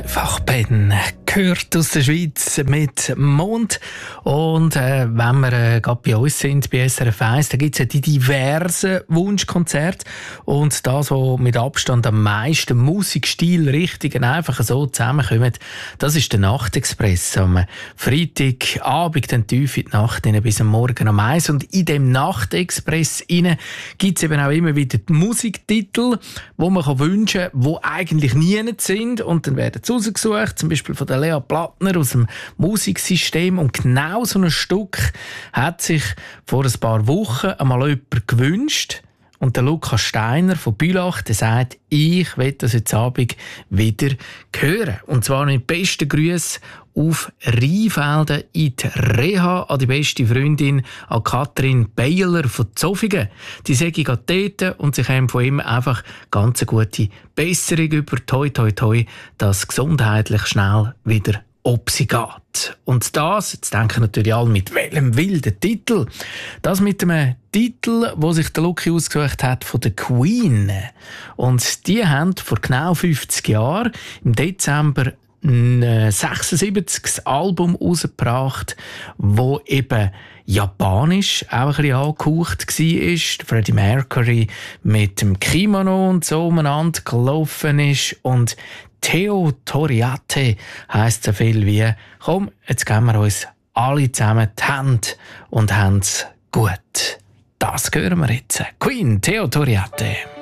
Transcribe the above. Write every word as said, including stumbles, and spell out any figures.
Dreifach-Ben gehört aus der Schweiz mit Mond. Und äh, wenn wir äh, gerade bei uns sind, bei S R F eins, da gibt es ja die diversen Wunschkonzerte. Und das, was mit Abstand am meisten Musikstil richtig einfach so zusammenkommen, das ist der Nachtexpress. Am Freitagabend, dann tief in die Nacht, bis am Morgen um eins. Und in dem Nachtexpress gibt es eben auch immer wieder die Musiktitel, die man kann wünschen kann, die eigentlich nie sind. Und dann werden sie rausgesucht, zum Beispiel von der Lea Plattner aus dem Musiksystem. Und genau so ein Stück hat sich vor ein paar Wochen einmal jemand gewünscht. Und der Lukas Steiner von Bülach, der sagt, ich will das jetzt Abend wieder hören. Und zwar mit besten Grüßen auf Rheinfelden in die Reha an die beste Freundin, an Katrin Beiler von Zofingen. Die sage ich gerade dort und sie haben von ihm einfach ganz eine gute Besserung über. Toi, toi, toi, dass gesundheitlich schnell wieder ob sie geht. Und das, jetzt denken natürlich alle, mit welchem wilden Titel. Das mit einem Titel, wo sich der Lucky ausgesucht hat, von der Queen. Und die haben vor genau fünfzig Jahren, im Dezember sechsundsiebzig, das Album rausgebracht, wo eben japanisch auch ein bisschen angehaucht war. Freddie Mercury mit dem Kimono und so umeinander gelaufen ist. Und Teo Toriate heisst so viel wie, komm, jetzt geben wir uns alle zusammen die Hände und haben es gut. Das hören wir jetzt. Queen, Teo Toriate.